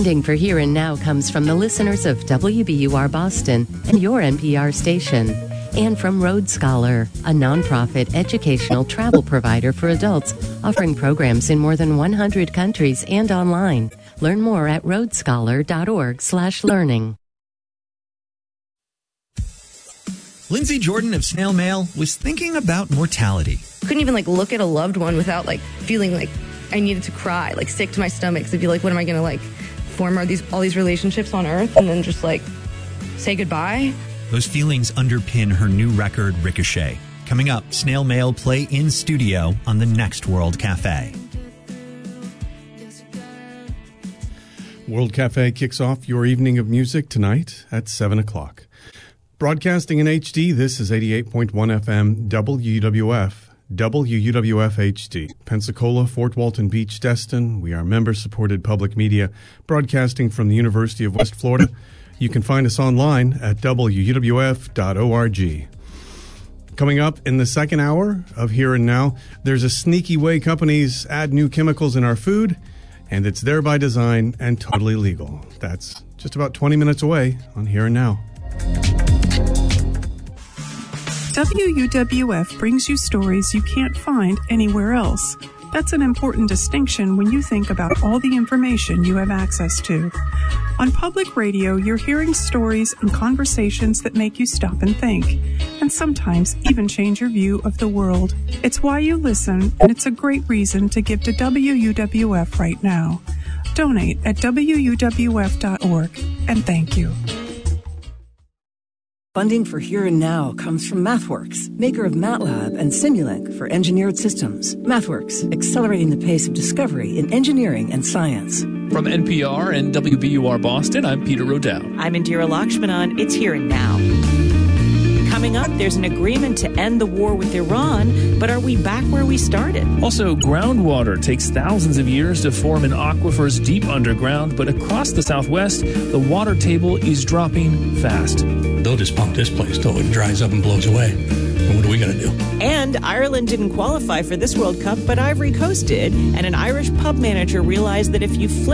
Funding for Here and Now comes from the listeners of WBUR Boston and your NPR station, and from Road Scholar, a nonprofit educational travel provider for adults offering programs in more than 100 countries and online. Learn more at roadscholar.org/learning. Lindsay Jordan of Snail Mail was thinking about mortality. Couldn't even look at a loved one without feeling like I needed to cry, sick to my stomach. So I'd be like, what am I going to form all these relationships on Earth and then just say goodbye? Those feelings underpin her new record, Ricochet. Coming up, Snail Mail play in studio on the next World Cafe. World Cafe kicks off your evening of music tonight at 7 o'clock. Broadcasting in HD, this is 88.1 FM WUWF. WUWF HD, Pensacola, Fort Walton Beach, Destin. We are member-supported public media broadcasting from the University of West Florida. You can find us online at WUWF.org. Coming up in the second hour of Here and Now, there's a sneaky way companies add new chemicals in our food, and it's there by design and totally legal. That's just about 20 minutes away on Here and Now. WUWF brings you stories you can't find anywhere else. That's an important distinction when you think about all the information you have access to. On public radio, you're hearing stories and conversations that make you stop and think, and sometimes even change your view of the world. It's why you listen, and it's a great reason to give to WUWF right now. Donate at WUWF.org, and thank you. Funding for Here and Now comes from MathWorks, maker of MATLAB and Simulink for engineered systems. MathWorks, accelerating the pace of discovery in engineering and science. From NPR and WBUR Boston, I'm Peter Rodell. I'm Indira Lakshmanan. It's Here and Now. Coming up, there's an agreement to end the war with Iran, but are we back where we started? Also, groundwater takes thousands of years to form in aquifers deep underground, but across the Southwest, the water table is dropping fast. They'll just pump this place till it dries up and blows away. And what are we going to do? And Ireland didn't qualify for this World Cup, but Ivory Coast did, and an Irish pub manager realized that if you flip